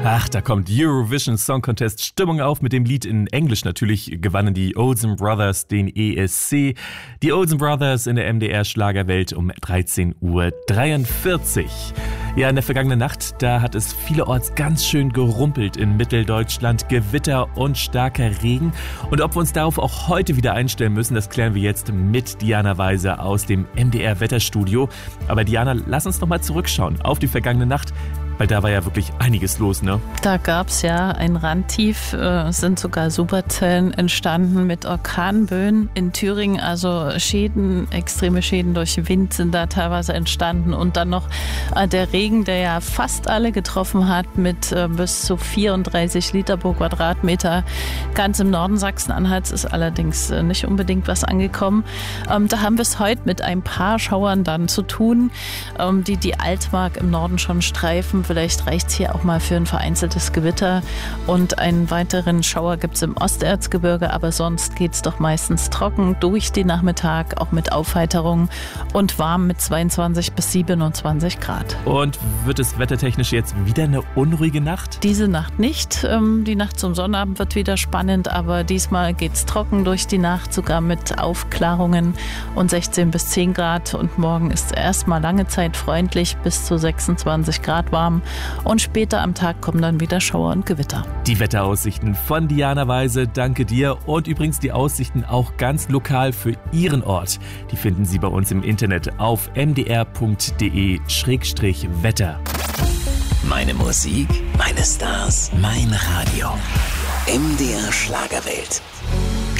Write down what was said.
Ach, da kommt Eurovision Song Contest Stimmung auf mit dem Lied in Englisch. Natürlich gewannen die Olsen Brothers den ESC. Die Olsen Brothers in der MDR Schlagerwelt um 13:43 Uhr. Ja, in der vergangenen Nacht, da hat es vielerorts ganz schön gerumpelt in Mitteldeutschland. Gewitter und starker Regen. Und ob wir uns darauf auch heute wieder einstellen müssen, das klären wir jetzt mit Diana Weise aus dem MDR Wetterstudio. Aber Diana, lass uns noch mal zurückschauen auf die vergangene Nacht. Weil da war ja wirklich einiges los, ne? Da gab's ja ein Randtief, sind sogar Superzellen entstanden mit Orkanböen in Thüringen. Also Schäden, extreme Schäden durch Wind sind da teilweise entstanden. Und dann noch der Regen, der ja fast alle getroffen hat mit bis zu 34 Liter pro Quadratmeter. Ganz im Norden Sachsen-Anhalts ist allerdings nicht unbedingt was angekommen. Da haben wir es heute mit ein paar Schauern dann zu tun, die Altmark im Norden schon streifen. Vielleicht reicht es hier auch mal für ein vereinzeltes Gewitter und einen weiteren Schauer gibt es im Osterzgebirge, aber sonst geht es doch meistens trocken durch den Nachmittag, auch mit Aufheiterung und warm mit 22 bis 27 Grad. Und wird es wettertechnisch jetzt wieder eine unruhige Nacht? Diese Nacht nicht. Die Nacht zum Sonnabend wird wieder spannend, aber diesmal geht es trocken durch die Nacht, sogar mit Aufklärungen und 16 bis 10 Grad und morgen ist erstmal lange Zeit freundlich bis zu 26 Grad warm. Und später am Tag kommen dann wieder Schauer und Gewitter. Die Wetteraussichten von Diana Weise, danke dir. Und übrigens die Aussichten auch ganz lokal für Ihren Ort. Die finden Sie bei uns im Internet auf mdr.de/wetter. Meine Musik, meine Stars, mein Radio. MDR Schlagerwelt.